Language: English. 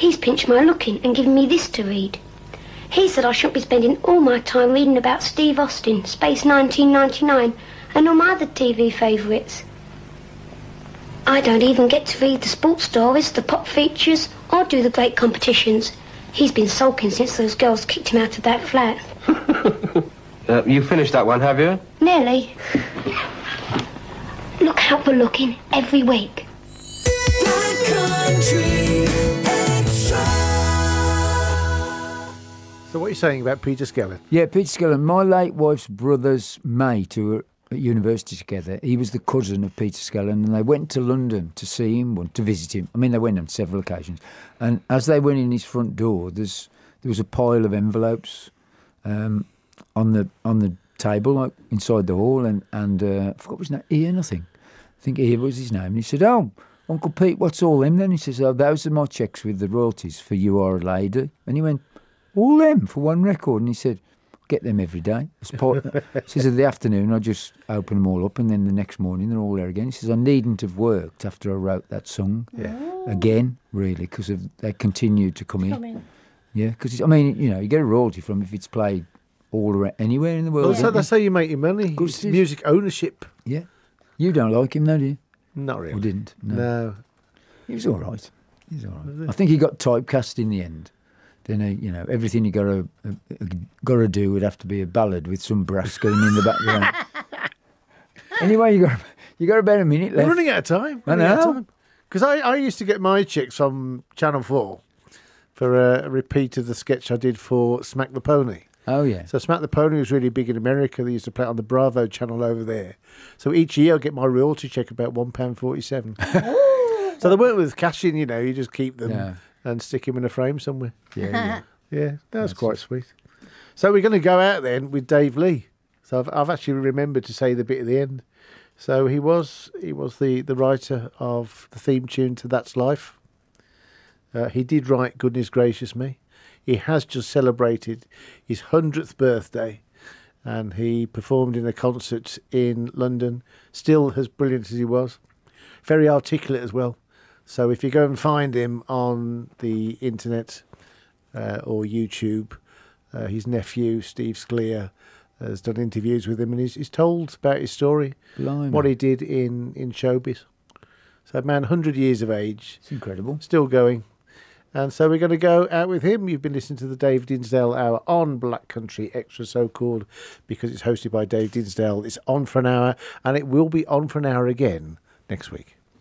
He's pinched my looking and given me this to read. He said I shouldn't be spending all my time reading about Steve Austin, Space 1999, and all my other TV favourites. I don't even get to read the sports stories, the pop features, or do the great competitions. He's been sulking since those girls kicked him out of that flat. You finished that one, have you? Nearly. Look out for looking every week. So what are you saying about Peter Skellern? Yeah, Peter Skellern, my late wife's brother's mate, who were at university together. He was the cousin of Peter Skellern, and they went to London to see him, to visit him. I mean, they went on several occasions. And as they went in his front door, there was a pile of envelopes on the table, like inside the hall, and I forgot his name, Ian, I think. I think Ian was his name. And he said, "Oh, Uncle Pete, what's all them then?" He says, "Oh, those are my checks with the royalties for You Are a Lady." And he went, "All them for one record?" And he said, "Get them every day." He says, "In the afternoon, I just open them all up, and then the next morning they're all there again." He says, "I needn't have worked after I wrote that song again, really, because they continued to come in. Yeah, because, I mean, you know, you get a royalty from if it's played all around, anywhere in the world. Well, so that's how you make your money. It's music ownership. Yeah. You don't like him, though, do you? Not really. Or didn't? No. He was all right. I think he got typecast in the end. Then, you know, everything you got to do would have to be a ballad with some brass going in the background. Anyway, you got about a minute left. We're running out of time. I know. Because I used to get my chicks on Channel 4 for a repeat of the sketch I did for Smack the Pony. Oh, yeah. So Smack the Pony was really big in America. They used to play it on the Bravo channel over there. So each year I get my royalty check about £1.47. So they weren't with cash in, you know, you just keep them and stick them in a frame somewhere. Yeah. Yeah, that was quite sweet. So we're going to go out then with Dave Lee. So I've actually remembered to say the bit at the end. So he was the writer of the theme tune to That's Life. He did write Goodness Gracious Me. He has just celebrated his 100th birthday, and he performed in a concert in London, still as brilliant as he was. Very articulate as well. So if you go and find him on the internet or YouTube, his nephew, Steve Scalea, has done interviews with him, and he's told about his story, what he did in showbiz. So man, 100 years of age. It's incredible. Still going. And so we're going to go out with him. You've been listening to the Dave Dinsdale Hour on Black Country Extra, so-called, because it's hosted by Dave Dinsdale. It's on for an hour, and it will be on for an hour again next week.